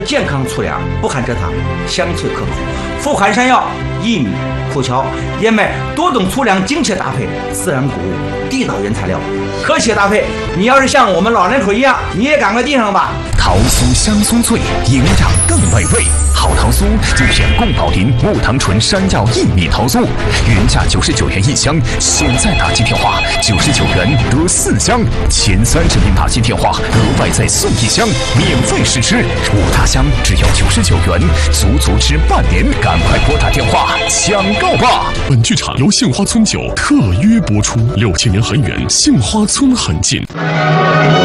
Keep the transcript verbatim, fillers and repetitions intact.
健康粗粮，不含蔗糖，香脆可口，富含山药、薏米、苦荞，燕麦多种粗粮精确搭配，自然谷物，地道原材料，科学搭配。你要是像我们老人口一样，你也赶快订上吧。 桃酥香酥脆，营养更美味。好桃酥就选贡宝林木糖醇山药薏米桃酥，原价九十九元一箱，现在打进电话九十九元得四箱，前三十名打进电话额外再送一箱，免费试吃，五大箱只要九十九元，足足吃半年，赶快拨打电话抢购吧！ 本剧场由杏花村酒特约播出，六千年很远，杏花村很近。